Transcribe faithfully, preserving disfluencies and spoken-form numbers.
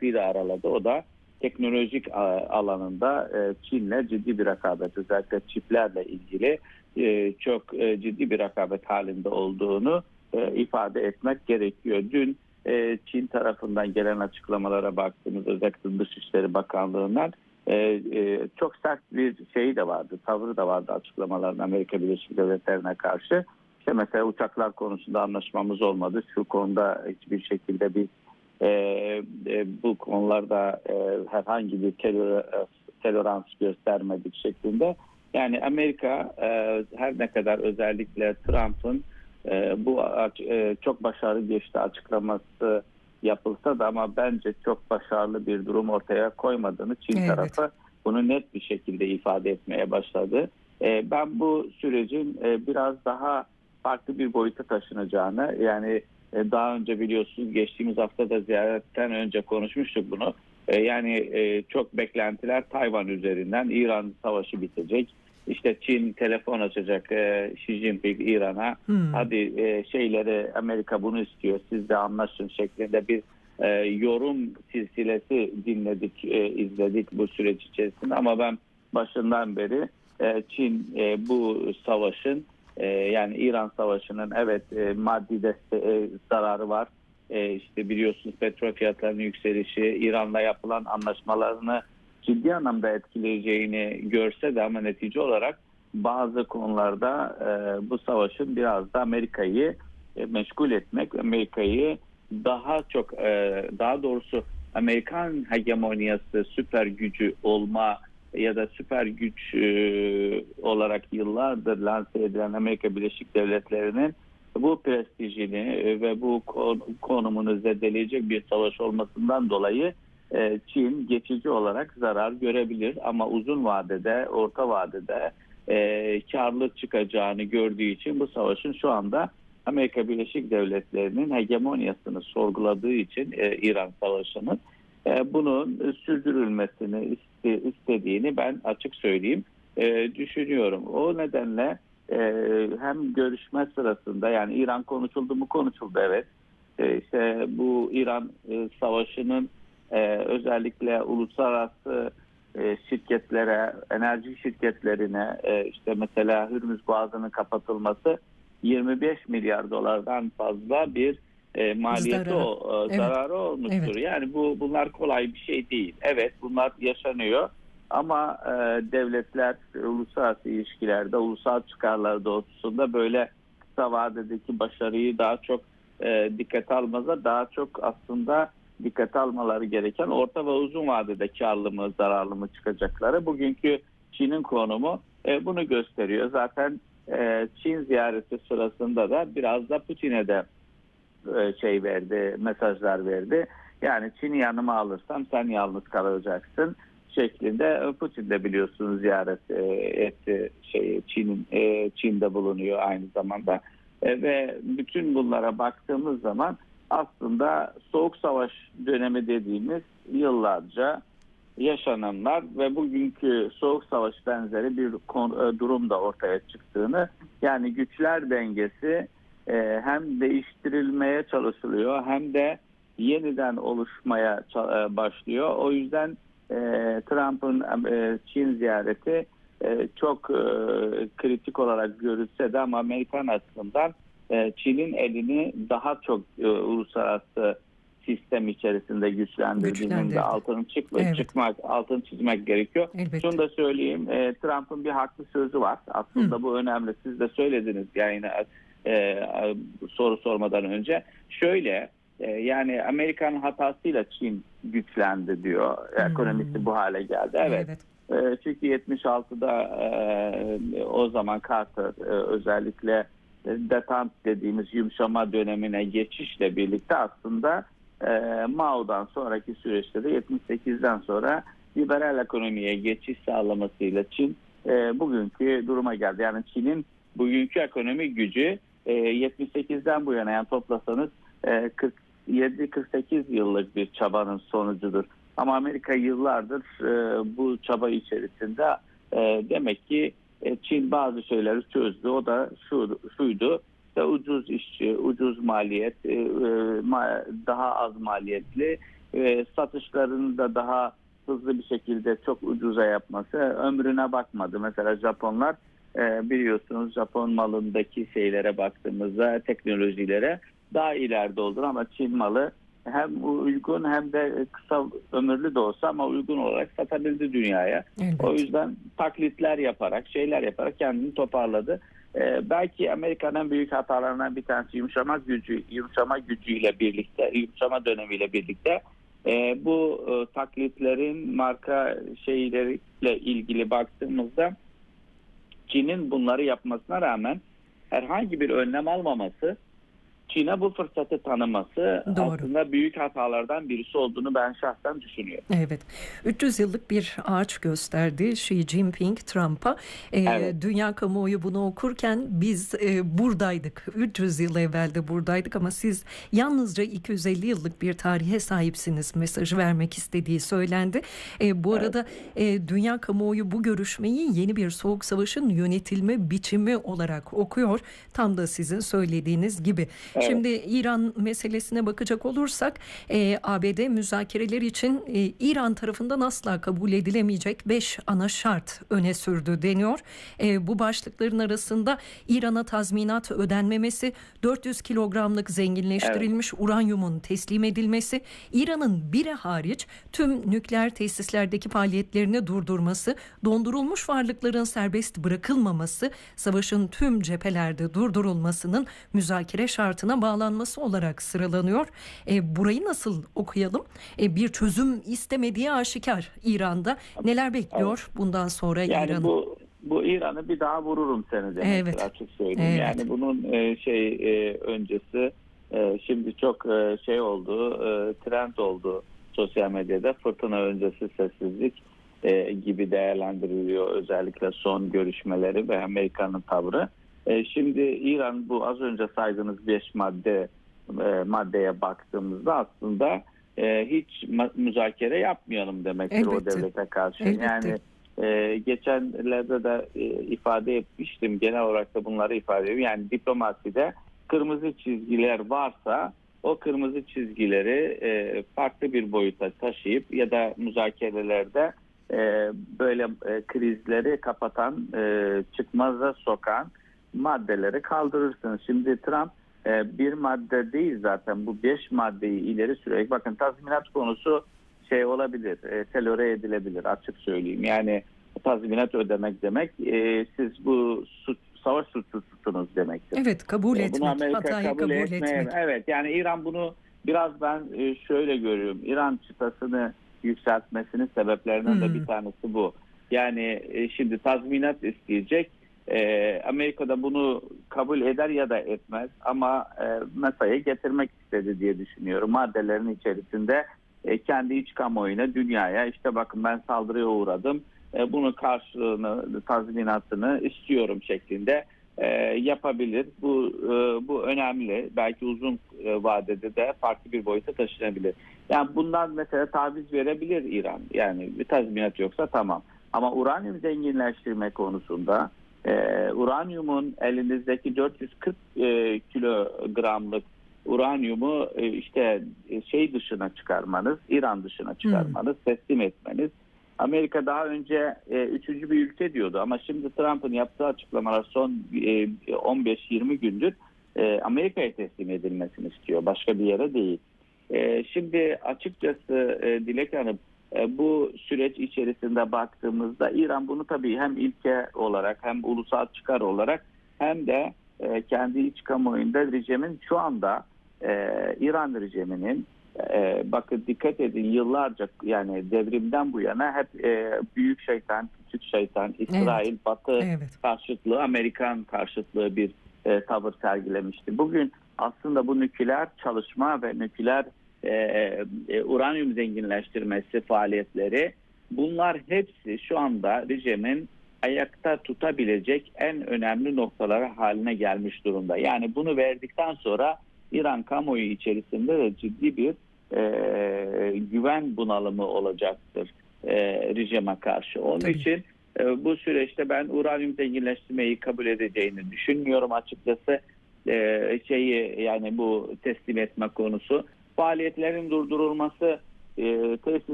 kapıyı da araladı. O da teknolojik alanında Çin'le ciddi bir rekabet, özellikle çiplerle ilgili çok ciddi bir rekabet halinde olduğunu ifade etmek gerekiyor. Dün Çin tarafından gelen açıklamalara baktığımız, özellikle Dışişleri Bakanlığı'ndan çok sert bir şey de vardı, tavrı da vardı açıklamaların Amerika Birleşik Devletleri'ne karşı. İşte mesela uçaklar konusunda anlaşmamız olmadı. Şu konuda hiçbir şekilde biz e, e, bu konularda e, herhangi bir terör, tolerans göstermedik şeklinde. Yani Amerika e, her ne kadar özellikle Trump'ın e, bu e, çok başarılı geçti açıklaması yapılsa da ama bence çok başarılı bir durum ortaya koymadığını Çin evet. tarafı bunu net bir şekilde ifade etmeye başladı. E, ben bu sürecin e, biraz daha farklı bir boyuta taşınacağını, yani e, daha önce biliyorsunuz geçtiğimiz hafta da ziyaretten önce konuşmuştuk bunu. E, yani e, çok beklentiler Tayvan üzerinden, İran savaşı bitecek. İşte Çin telefon açacak e, Xi Jinping İran'a. Hmm. Hadi e, şeyleri Amerika bunu istiyor, siz de anlaşın şeklinde bir e, yorum silsilesi dinledik, e, izledik bu süreç içerisinde. Ama ben başından beri e, Çin e, bu savaşın e, yani İran savaşının evet e, maddi deste e, zararı var. E, işte biliyorsunuz petrol fiyatlarının yükselişi, İran'la yapılan anlaşmalarını ciddi anlamda etkileyeceğini görse de ama netice olarak bazı konularda e, bu savaşın biraz da Amerika'yı e, meşgul etmek, Amerika'yı daha çok e, daha doğrusu Amerikan hegemonyası, süper gücü olma ya da süper güç e, olarak yıllardır lanse edilen Amerika Birleşik Devletleri'nin bu prestijini ve bu konumunu zedeleyecek bir savaş olmasından dolayı Çin geçici olarak zarar görebilir ama uzun vadede, orta vadede e, karlı çıkacağını gördüğü için bu savaşın şu anda Amerika Birleşik Devletleri'nin hegemonyasını sorguladığı için e, İran Savaşı'nın e, bunun sürdürülmesini iste, istediğini ben açık söyleyeyim e, düşünüyorum. O nedenle e, hem görüşme sırasında, yani İran konuşuldu mu konuşuldu evet. E, işte bu İran e, Savaşı'nın Ee, özellikle uluslararası e, şirketlere, enerji şirketlerine e, işte mesela Hürmüz Boğazı'nın kapatılması yirmi beş milyar dolardan fazla bir e, maliyeti zararı, o, e, zararı evet. olmuştur. Evet. Yani bu bunlar kolay bir şey değil. Evet, bunlar yaşanıyor ama e, devletler uluslararası ilişkilerde, ulusal çıkarlar doğrultusunda böyle kısa vadedeki başarıyı daha çok e, dikkate almaza, daha çok aslında dikkate almaları gereken orta ve uzun vadede karlı mı zararlı mı çıkacakları. Bugünkü Çin'in konumu e, bunu gösteriyor. Zaten e, Çin ziyareti sırasında da biraz da Putin'e de e, şey verdi, mesajlar verdi. Yani Çin'i yanıma alırsam sen yalnız kalacaksın şeklinde. Putin de biliyorsunuz ziyaret e, etti, şey Çin'in e, Çin'de bulunuyor aynı zamanda. E, ve bütün bunlara baktığımız zaman aslında Soğuk Savaş dönemi dediğimiz yıllarca yaşananlar ve bugünkü Soğuk Savaş benzeri bir durum da ortaya çıktığını, yani güçler dengesi hem değiştirilmeye çalışılıyor hem de yeniden oluşmaya başlıyor. O yüzden Trump'ın Çin ziyareti çok kritik olarak görülse de ama Amerikan açısından Çin'in elini daha çok e, uluslararası sistem içerisinde güçlendirdiğinin de altını çıkmak, evet. çıkmak, altını çizmek gerekiyor. Elbette. Şunu da söyleyeyim, e, Trump'ın bir haklı sözü var. Aslında Hı. bu önemli. Siz de söylediniz yani e, soru sormadan önce. Şöyle, e, yani Amerikan hatasıyla Çin güçlendi diyor. Hmm. Ekonomisi bu hale geldi. Evet. evet. E, çünkü yetmiş altıda e, o zaman Carter e, özellikle detant dediğimiz yumuşama dönemine geçişle birlikte aslında e, Mao'dan sonraki süreçte de yetmiş sekizden sonra liberal ekonomiye geçiş sağlamasıyla Çin e, bugünkü duruma geldi. Yani Çin'in bugünkü ekonomik gücü e, yetmiş sekizden bu yana yani toplasanız e, kırk yedi kırk sekiz yıllık bir çabanın sonucudur. Ama Amerika yıllardır e, bu çaba içerisinde e, demek ki Çin bazı şeyleri çözdü. O da şu, şuydu. İşte ucuz işçi, ucuz maliyet, daha az maliyetli e, satışlarını da daha hızlı bir şekilde çok ucuza yapması, ömrüne bakmadı. Mesela Japonlar e, biliyorsunuz Japon malındaki şeylere baktığımızda teknolojilere daha ileride olur ama Çin malı hem uygun hem de kısa ömürlü de olsa ama uygun olarak satabildi dünyaya. Evet. O yüzden taklitler yaparak, şeyler yaparak kendini toparladı. Ee, belki Amerika'nın büyük hatalarından bir tanesi yumuşama gücü, yumuşama gücüyle birlikte, yumuşama dönemiyle birlikte e, bu e, taklitlerin marka şeyleriyle ilgili baktığımızda Çin'in bunları yapmasına rağmen herhangi bir önlem almaması, Çin'e bu fırsatı tanıması Doğru. aslında büyük hatalardan birisi olduğunu ben şahsen düşünüyorum. Evet. üç yüz yıllık bir ağaç gösterdi Xi Jinping Trump'a. Ee, Evet. Dünya kamuoyu bunu okurken biz e, buradaydık. üç yüz yıl evvel de buradaydık ama siz yalnızca iki yüz elli yıllık bir tarihe sahipsiniz mesajı vermek istediği söylendi. E, bu arada e, dünya kamuoyu bu görüşmeyi yeni bir soğuk savaşın yönetilme biçimi olarak okuyor. Tam da sizin söylediğiniz gibi. Evet. Şimdi İran meselesine bakacak olursak e, A B D müzakereler için e, İran tarafından asla kabul edilemeyecek beş ana şart öne sürdü deniyor. E, bu başlıkların arasında İran'a tazminat ödenmemesi, dört yüz kilogramlık zenginleştirilmiş evet. uranyumun teslim edilmesi, İran'ın biri hariç tüm nükleer tesislerdeki faaliyetlerini durdurması, dondurulmuş varlıkların serbest bırakılmaması, savaşın tüm cephelerde durdurulmasının müzakere şartına bağlanması olarak sıralanıyor. E, burayı nasıl okuyalım? E, bir çözüm istemediği aşikar İran'da. Neler bekliyor evet. bundan sonra yani İran'ı? Bu, bu İran'ı bir daha vururum seni demek. Evet. Açık söyleyeyim. Evet. Yani bunun e, şey e, öncesi e, şimdi çok e, şey oldu, e, trend oldu sosyal medyada. Fırtına öncesi sessizlik e, gibi değerlendiriliyor. Özellikle son görüşmeleri ve Amerika'nın tavrı. E, şimdi İran bu az önce saydığınız beş madde e, maddeye baktığımızda aslında e, hiç ma- müzakere yapmayalım demektir. Elbette. O devlete karşı. Elbette. Yani e, geçenlerde de e, ifade etmiştim. Genel olarak da bunları ifade ediyorum. Yani diplomaside kırmızı çizgiler varsa o kırmızı çizgileri e, farklı bir boyuta taşıyıp ya da müzakerelerde e, böyle e, krizleri kapatan, e, çıkmaza sokan maddeleri kaldırırsınız. Şimdi Trump e, bir madde değil zaten bu beş maddeyi ileri sürerek, bakın tazminat konusu şey olabilir, e, telöre edilebilir açık söyleyeyim. Yani tazminat ödemek demek e, siz bu suç, savaş suçlusunuz demektir. Evet, kabul e, etmek, bunu Amerika hatayı kabul, kabul etmeye, etmek. evet yani İran bunu biraz ben e, şöyle görüyorum. İran çıtasını yükseltmesinin sebeplerinden hmm. de bir tanesi bu. Yani e, şimdi tazminat isteyecek. E, Amerika'da bunu kabul eder ya da etmez ama e, masaya getirmek istedi diye düşünüyorum. Maddelerin içerisinde e, kendi iç kamuoyuna, dünyaya işte bakın ben saldırıya uğradım. E, bunun karşılığını, tazminatını istiyorum şeklinde e, yapabilir. Bu e, bu önemli. Belki uzun e, vadede de farklı bir boyuta taşınabilir. Yani bundan mesela taviz verebilir İran. Yani bir tazminat yoksa tamam. Ama uranyum zenginleştirme konusunda Ee, uranyumun elinizdeki dört yüz kırk e, kilogramlık uranyumu e, işte e, şey dışına çıkarmanız, İran dışına çıkarmanız, hmm. teslim etmeniz. Amerika daha önce e, üçüncü bir ülke diyordu ama şimdi Trump'ın yaptığı açıklamalar son e, on beş yirmi gündür e, Amerika'ya teslim edilmesini istiyor. Başka bir yere değil. E, şimdi açıkçası e, Dilek Hanım, bu süreç içerisinde baktığımızda İran bunu tabii hem ilke olarak hem ulusal çıkar olarak hem de kendi iç kamuoyunda rejimin şu anda İran rejiminin bakın dikkat edin yıllarca yani devrimden bu yana hep büyük şeytan, küçük şeytan, İsrail, evet. Batı evet. karşıtlığı, Amerikan karşıtlığı bir tavır sergilemişti. Bugün aslında bu nükleer çalışma ve nükleer Ee, e, uranyum zenginleştirmesi faaliyetleri bunlar hepsi şu anda rejimin ayakta tutabilecek en önemli noktaları haline gelmiş durumda. Yani bunu verdikten sonra İran kamuoyu içerisinde de ciddi bir e, güven bunalımı olacaktır e, rejime karşı. Onun Tabii. için e, bu süreçte ben uranyum zenginleştirmeyi kabul edeceğini düşünmüyorum açıkçası. E, şeyi yani bu teslim etme konusu. Faaliyetlerin durdurulması e, tesis